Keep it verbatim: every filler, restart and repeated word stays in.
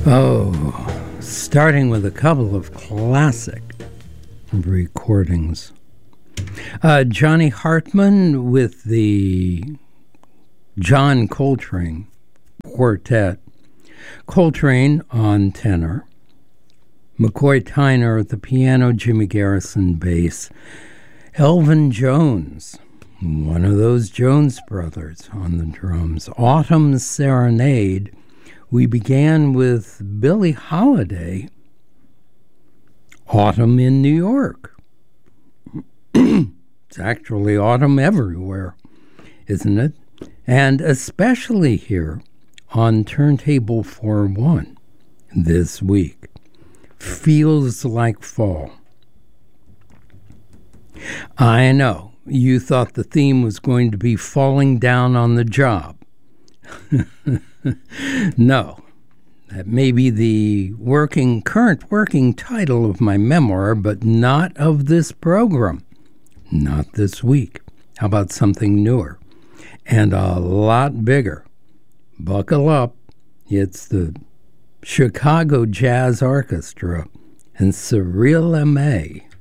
Oh, starting with a couple of classic recordings. Uh, Johnny Hartman with the John Coltrane Quartet. Coltrane on tenor, McCoy Tyner at the piano, Jimmy Garrison bass, Elvin Jones, one of those Jones brothers, on the drums. Autumn Serenade. We began with Billie Holiday, Autumn in New York. It's actually autumn everywhere, isn't it? And especially here on Turntable four one this week. Feels like fall. I know, you thought the theme was going to be falling down on the job. No, that may be the working, current working title of my memoir, but not of this program. Not this week. How about something newer and a lot bigger? Buckle up. It's the Chicago Jazz Orchestra and Cyril Aimé.